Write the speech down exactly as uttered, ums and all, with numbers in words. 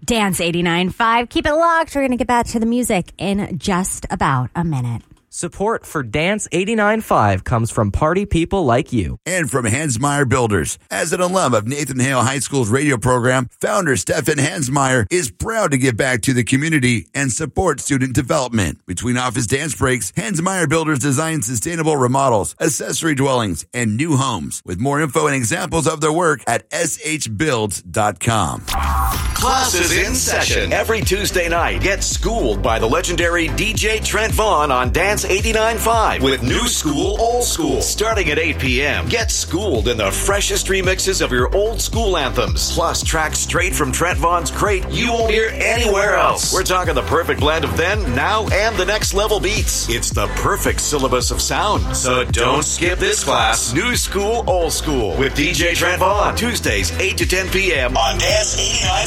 Dance eighty-nine point five. Keep it locked. We're going to get back to the music in just about a minute. Support for Dance eighty-nine point five comes from party people like you. And from Hansmeyer Builders. As an alum of Nathan Hale High School's radio program, founder Stefan Hansmeyer is proud to give back to the community and support student development. Between office dance breaks, Hansmeyer Builders design sustainable remodels, accessory dwellings, and new homes. With more info and examples of their work at s h builds dot com. Class is in session every Tuesday night. Get schooled by the legendary D J Trent Vaughn on Dance eighty-nine point five with New School, Old School. Starting at eight p.m. Get schooled in the freshest remixes of your old school anthems. Plus tracks straight from Trent Vaughn's crate you won't hear anywhere else. We're talking the perfect blend of then, now, and the next level beats. It's the perfect syllabus of sound. So don't skip this class. New School, Old School with D J Trent Vaughn. Tuesdays, eight to ten p.m. on Dance eighty-nine